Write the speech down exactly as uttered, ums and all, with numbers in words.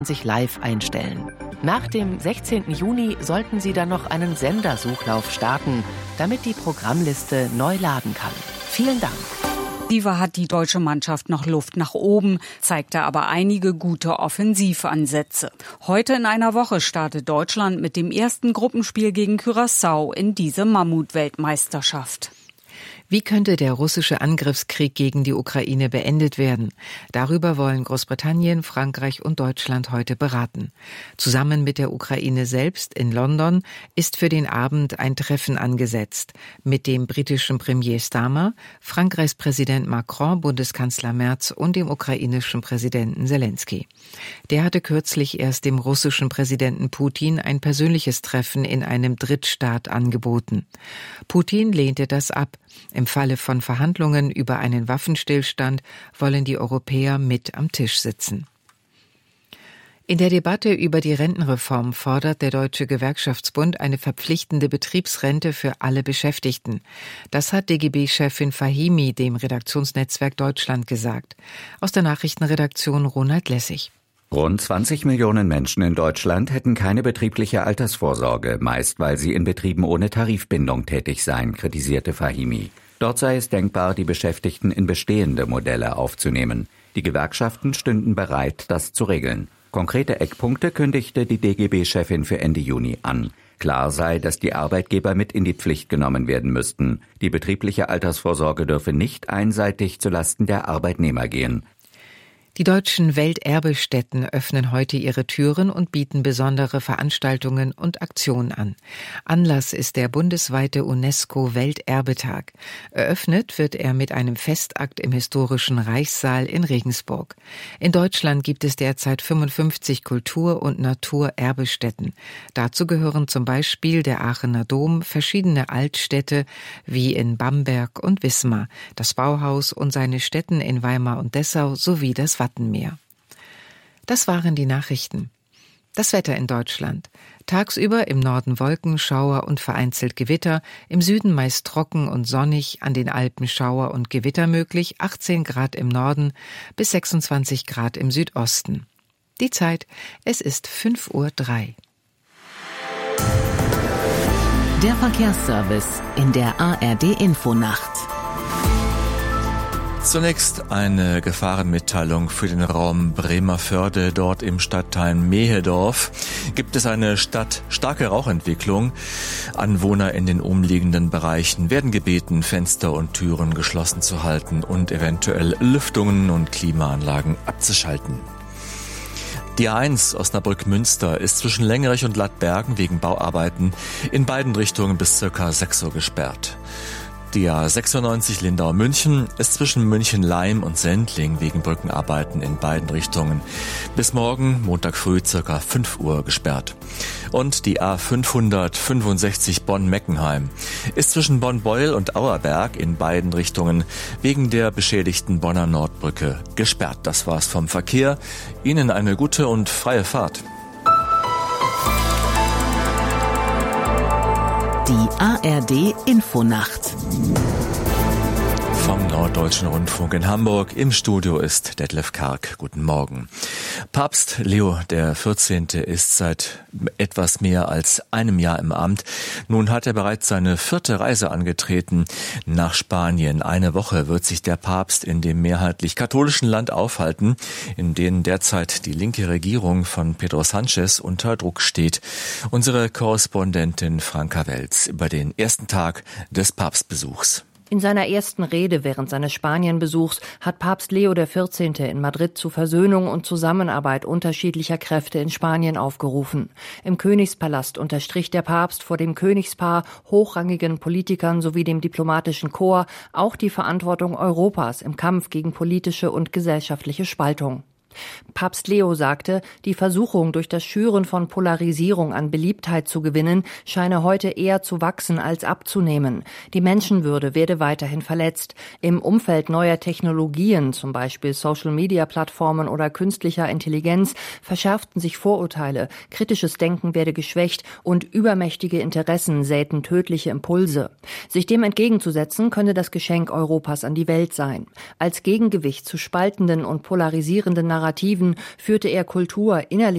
sich live einstellen. Nach dem sechzehnten Juni sollten Sie dann noch einen Sendersuchlauf starten, damit die Programmliste neu laden kann. Vielen Dank. Offensive hat die deutsche Mannschaft noch Luft nach oben, zeigte aber einige gute Offensivansätze. Heute in einer Woche startet Deutschland mit dem ersten Gruppenspiel gegen Curaçao in diese Mammut-Weltmeisterschaft. Wie könnte der russische Angriffskrieg gegen die Ukraine beendet werden? Darüber wollen Großbritannien, Frankreich und Deutschland heute beraten. Zusammen mit der Ukraine selbst in London ist für den Abend ein Treffen angesetzt mit dem britischen Premier Starmer, Frankreichs Präsident Macron, Bundeskanzler Merz und dem ukrainischen Präsidenten Selenskyj. Der hatte kürzlich erst dem russischen Präsidenten Putin ein persönliches Treffen in einem Drittstaat angeboten. Putin lehnte das ab. Im Falle von Verhandlungen über einen Waffenstillstand wollen die Europäer mit am Tisch sitzen. In der Debatte über die Rentenreform fordert der Deutsche Gewerkschaftsbund eine verpflichtende Betriebsrente für alle Beschäftigten. Das hat D G B-Chefin Fahimi dem Redaktionsnetzwerk Deutschland gesagt. Aus der Nachrichtenredaktion Ronald Lessig. Rund zwanzig Millionen Menschen in Deutschland hätten keine betriebliche Altersvorsorge, meist weil sie in Betrieben ohne Tarifbindung tätig seien, kritisierte Fahimi. Dort sei es denkbar, die Beschäftigten in bestehende Modelle aufzunehmen. Die Gewerkschaften stünden bereit, das zu regeln. Konkrete Eckpunkte kündigte die D G B-Chefin für Ende Juni an. Klar sei, dass die Arbeitgeber mit in die Pflicht genommen werden müssten. Die betriebliche Altersvorsorge dürfe nicht einseitig zulasten der Arbeitnehmer gehen. Die deutschen Welterbestätten öffnen heute ihre Türen und bieten besondere Veranstaltungen und Aktionen an. Anlass ist der bundesweite UNESCO-Welterbetag. Eröffnet wird er mit einem Festakt im historischen Reichssaal in Regensburg. In Deutschland gibt es derzeit fünfundfünfzig Kultur- und Naturerbestätten. Dazu gehören zum Beispiel der Aachener Dom, verschiedene Altstädte wie in Bamberg und Wismar, das Bauhaus und seine Stätten in Weimar und Dessau sowie das Wattenmeer. Das waren die Nachrichten. Das Wetter in Deutschland. Tagsüber im Norden Wolken, Schauer und vereinzelt Gewitter, im Süden meist trocken und sonnig, an den Alpen Schauer und Gewitter möglich, achtzehn Grad im Norden bis sechsundzwanzig Grad im Südosten. Die Zeit, es ist fünf Uhr drei. Der Verkehrsservice in der A R D-Infonacht. Zunächst eine Gefahrenmitteilung für den Raum Bremervörde. Dort im Stadtteil Mehedorf gibt es eine Stadt starke Rauchentwicklung. Anwohner in den umliegenden Bereichen werden gebeten, Fenster und Türen geschlossen zu halten und eventuell Lüftungen und Klimaanlagen abzuschalten. Die A eins Osnabrück-Münster ist zwischen Lengerich und Lattbergen wegen Bauarbeiten in beiden Richtungen bis circa sechs Uhr gesperrt. Die A sechsundneunzig Lindau-München ist zwischen München-Leim und Sendling wegen Brückenarbeiten in beiden Richtungen bis morgen, Montag früh, circa fünf Uhr gesperrt. Und die A fünfhundertfünfundsechzig Bonn-Meckenheim ist zwischen Bonn-Beuel und Auerberg in beiden Richtungen wegen der beschädigten Bonner Nordbrücke gesperrt. Das war's vom Verkehr. Ihnen eine gute und freie Fahrt. Die A R D-Infonacht. Vom Norddeutschen Rundfunk in Hamburg. Im Studio ist Detlef Karg. Guten Morgen. Papst Leo der vierzehnte ist seit etwas mehr als einem Jahr im Amt. Nun hat er bereits seine vierte Reise angetreten nach Spanien. Eine Woche wird sich der Papst in dem mehrheitlich katholischen Land aufhalten, in dem derzeit die linke Regierung von Pedro Sánchez unter Druck steht. Unsere Korrespondentin Franka Welz über den ersten Tag des Papstbesuchs. In seiner ersten Rede während seines Spanienbesuchs hat Papst Leo der vierzehnte in Madrid zu Versöhnung und Zusammenarbeit unterschiedlicher Kräfte in Spanien aufgerufen. Im Königspalast unterstrich der Papst vor dem Königspaar, hochrangigen Politikern sowie dem diplomatischen Korps auch die Verantwortung Europas im Kampf gegen politische und gesellschaftliche Spaltung. Papst Leo sagte, die Versuchung, durch das Schüren von Polarisierung an Beliebtheit zu gewinnen, scheine heute eher zu wachsen als abzunehmen. Die Menschenwürde werde weiterhin verletzt. Im Umfeld neuer Technologien, zum Beispiel Social-Media-Plattformen oder künstlicher Intelligenz, verschärften sich Vorurteile, kritisches Denken werde geschwächt und übermächtige Interessen säten tödliche Impulse. Sich dem entgegenzusetzen, könne das Geschenk Europas an die Welt sein. Als Gegengewicht zu spaltenden und polarisierenden Narrativen führte er Kultur innerlich